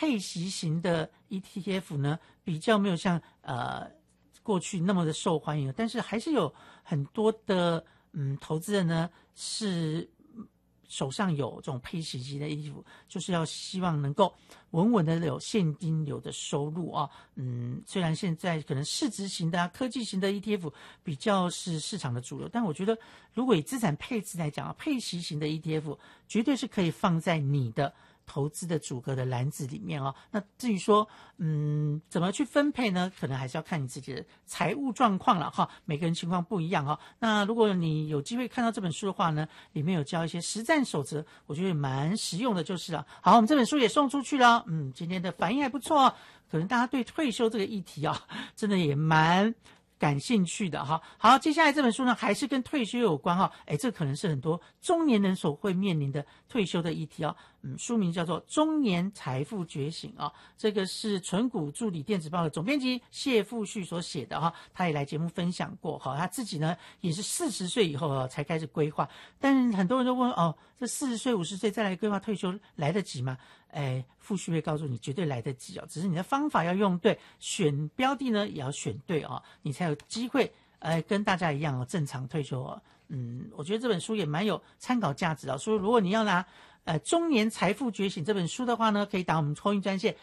配息型的 ETF 呢，比较没有像过去那么的受欢迎，但是还是有很多的投资人呢是手上有这种配息型的 ETF， 就是要希望能够稳稳的有现金流的收入啊。虽然现在可能市值型的科技型的 ETF 比较是市场的主流，但我觉得如果以资产配置来讲配息型的 ETF 绝对是可以放在你的投资的组合的篮子里面哦。那至于说怎么去分配呢，可能还是要看你自己的财务状况了哈，每个人情况不一样哈。那如果你有机会看到这本书的话呢，里面有教一些实战守则，我觉得蛮实用的就是了。好，我们这本书也送出去了，今天的反应还不错哦，可能大家对退休这个议题啊真的也蛮感兴趣的哈。好，接下来这本书呢还是跟退休有关哈，这可能是很多中年人所会面临的退休的议题哦。书名叫做《中年财富觉醒》啊，这个是纯股助理电子报的总编辑谢富旭所写的哈，他也来节目分享过哈，他自己呢也是40岁以后才开始规划，但是很多人都问这40岁50岁再来规划退休来得及吗？富旭会告诉你绝对来得及只是你的方法要用对，选标的呢也要选对你才有机会跟大家一样正常退休我觉得这本书也蛮有参考价值所以如果你要拿中年财富觉醒这本书的话呢，可以打我们抽运专线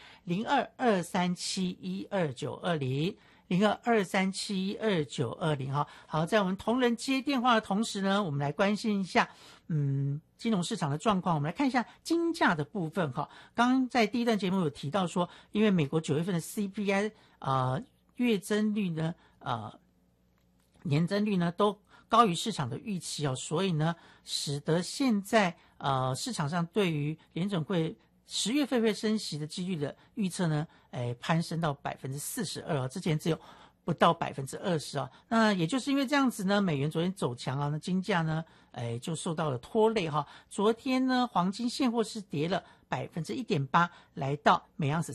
0223712920 0223712920好，在我们同仁接电话的同时呢，我们来关心一下金融市场的状况。我们来看一下金价的部分刚刚在第一段节目有提到说，因为美国9月份的 CPI 月增率呢年增率呢都高于市场的预期所以呢使得现在市场上对于联准会10月份会升息的几率的预测呢攀升到 42%之前只有不到 20% 那也就是因为这样子呢，美元昨天走强那金价呢就受到了拖累昨天呢黄金现货是跌了 1.8%， 来到每盎司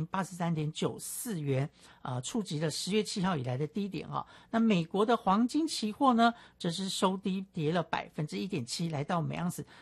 4083.94 元触及了10月7号以来的低点那美国的黄金期货呢则是收低跌了 1.7%， 来到每盎司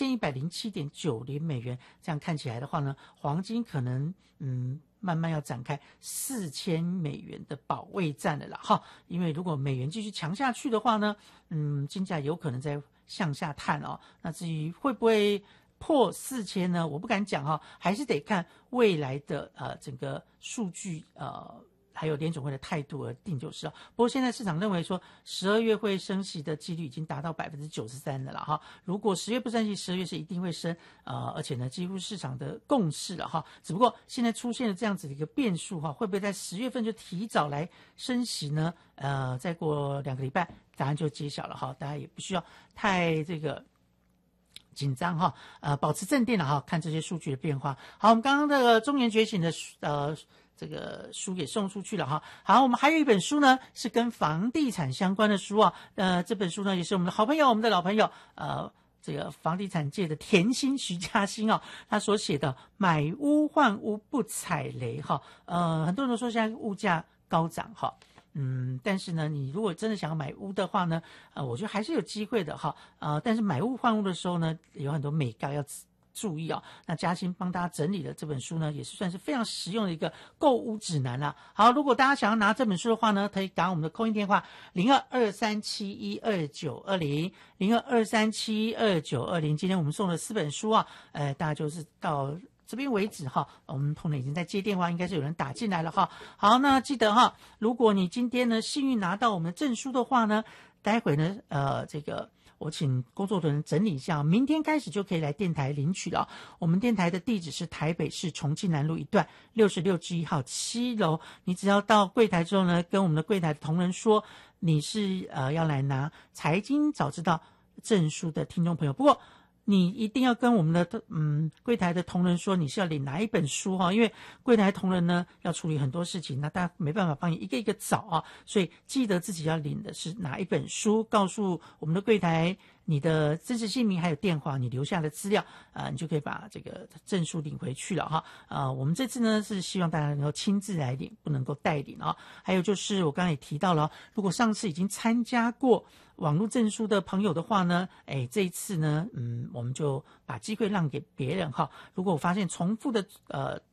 4107.90 美元。这样看起来的话呢，黄金可能慢慢要展开4000美元的保卫战了啦因为如果美元继续强下去的话呢金价有可能在向下探那至于会不会破4000呢，我不敢讲还是得看未来的整个数据还有联准会的态度而定就是不过现在市场认为说12月会升息的几率已经达到 93% 了啦如果10月不升息，12月是一定会升而且呢几乎市场的共识了只不过现在出现了这样子的一个变数会不会在10月份就提早来升息呢？再过2个礼拜答案就揭晓了大家也不需要太这个紧张保持镇定了看这些数据的变化。好，我们刚刚的中年觉醒的这个书也送出去了好，我们还有一本书呢是跟房地产相关的书这本书呢也是我们的好朋友，我们的老朋友这个房地产界的甜心徐嘉欣他所写的买屋换屋不踩雷很多人都说现在物价高涨但是呢你如果真的想要买屋的话呢我觉得还是有机会的但是买屋换屋的时候呢有很多美感要注意那嘉欣帮大家整理的这本书呢也是算是非常实用的一个购屋指南啦好，如果大家想要拿这本书的话呢，可以打我们的call in电话0223712920 0223712920。今天我们送了4本书大家就是到这边为止我们同仁已经在接电话，应该是有人打进来了好，那记得如果你今天呢幸运拿到我们的证书的话呢，待会呢这个我请工作人员整理一下，明天开始就可以来电台领取了我们电台的地址是台北市重庆南路1段66-1号7楼，你只要到柜台之后呢，跟我们的柜台的同仁说你是要来拿财经早知道证书的听众朋友，不过你一定要跟我们的柜台的同仁说你是要领哪一本书因为柜台同仁呢要处理很多事情，那大家没办法帮你一个一个找所以记得自己要领的是哪一本书，告诉我们的柜台你的真实姓名还有电话，你留下的资料你就可以把这个证书领回去了我们这次呢是希望大家能够亲自来领，不能够代领还有就是我刚才也提到了如果上次已经参加过网络证书的朋友的话呢这一次呢我们就把机会让给别人如果我发现重复的